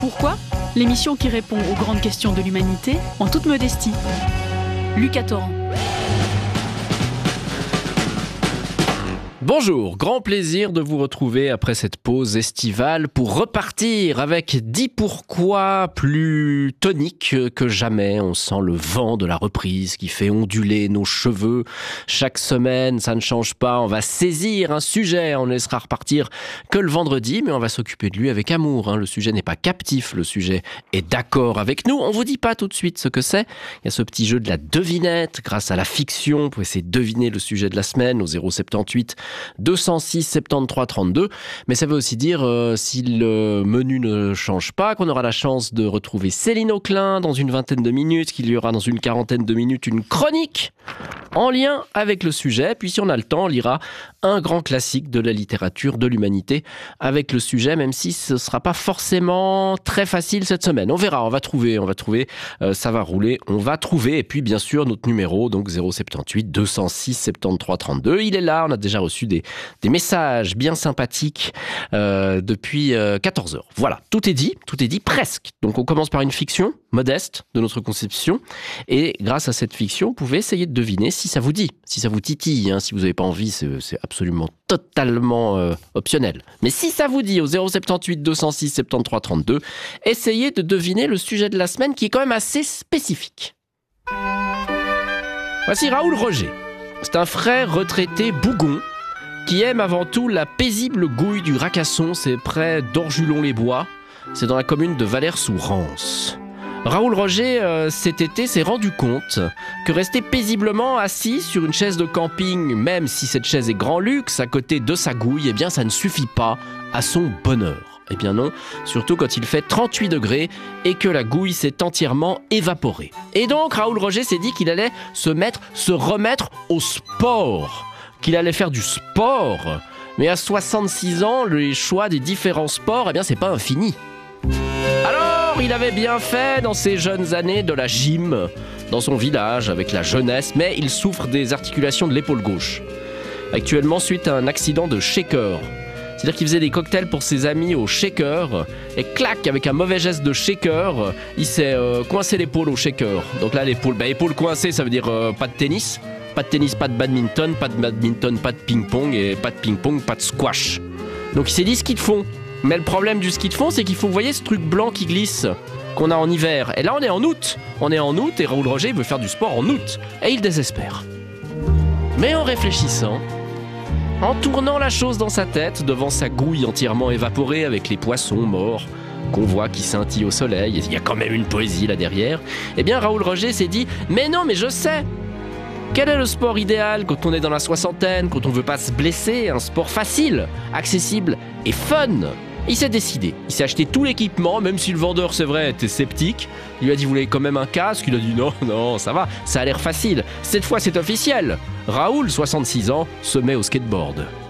Pourquoi ? L'émission qui répond aux grandes questions de l'humanité en toute modestie. Lucas Torrent. Bonjour, grand plaisir de vous retrouver après cette pause estivale pour repartir avec 10 pourquoi plus toniques que jamais. On sent le vent de la reprise qui fait onduler nos cheveux. Chaque semaine, ça ne change pas. On va saisir un sujet, on ne laissera repartir que le vendredi, mais on va s'occuper de lui avec amour. Le sujet n'est pas captif, le sujet est d'accord avec nous. On vous dit pas tout de suite ce que c'est. Il y a ce petit jeu de la devinette grâce à la fiction. Vous pouvez essayer de deviner le sujet de la semaine au 078 206 73 32, mais ça veut aussi dire si le menu ne change pas, qu'on aura la chance de retrouver Céline Auclin dans une vingtaine de minutes, qu'il y aura dans une quarantaine de minutes une chronique en lien avec le sujet, puis si on a le temps, on lira un grand classique de la littérature, de l'humanité avec le sujet, même si ce ne sera pas forcément très facile cette semaine. On verra, on va trouver, ça va rouler, on va trouver, et puis bien sûr notre numéro, donc 078 206 73 32, il est là, on a déjà reçu des messages bien sympathiques depuis 14h. Voilà, tout est dit presque. Donc on commence par une fiction modeste de notre conception, et grâce à cette fiction, vous pouvez essayer de deviner si ça vous dit, si ça vous titille, si vous n'avez pas envie, c'est absolument totalement optionnel. Mais si ça vous dit au 078 206 73 32, essayez de deviner le sujet de la semaine qui est quand même assez spécifique. Voici Raoul Roger. C'est un frère retraité bougon qui aime avant tout la paisible gouille du Racasson, c'est près d'Orjulon-les-Bois, c'est dans la commune de Valère-sous-Rance. Raoul Roger, cet été, s'est rendu compte que rester paisiblement assis sur une chaise de camping, même si cette chaise est grand luxe, à côté de sa gouille, eh bien ça ne suffit pas à son bonheur. Eh bien non, surtout quand il fait 38 degrés et que la gouille s'est entièrement évaporée. Et donc Raoul Roger s'est dit qu'il allait se remettre au sport, qu'il allait faire du sport. Mais à 66 ans, les choix des différents sports, eh bien c'est pas infini. Alors, il avait bien fait dans ses jeunes années de la gym, dans son village, avec la jeunesse, mais il souffre des articulations de l'épaule gauche. Actuellement, suite à un accident de shaker. C'est-à-dire qu'il faisait des cocktails pour ses amis au shaker, et clac, avec un mauvais geste de shaker, il s'est coincé l'épaule au shaker. Donc là, épaule coincée, ça veut dire pas de tennis. Pas de tennis, pas de badminton, pas de ping-pong, et pas de ping-pong, pas de squash. Donc il s'est dit ski de fond. Mais le problème du ski de fond, c'est qu'il faut, vous voyez ce truc blanc qui glisse qu'on a en hiver. Et là, on est en août. Et Raoul Roger il veut faire du sport en août. Et il désespère. Mais en réfléchissant, en tournant la chose dans sa tête, devant sa gouille entièrement évaporée avec les poissons morts qu'on voit qui scintillent au soleil, et il y a quand même une poésie là derrière, eh bien Raoul Roger s'est dit « Mais non, mais je sais !» Quel est le sport idéal quand on est dans la soixantaine, quand on veut pas se blesser? Un sport facile, accessible et fun. Il s'est décidé. Il s'est acheté tout l'équipement, même si le vendeur, c'est vrai, était sceptique. Il lui a dit, vous voulez quand même un casque? Il a dit, non, ça va, ça a l'air facile. Cette fois, c'est officiel. Raoul, 66 ans, se met au skateboard.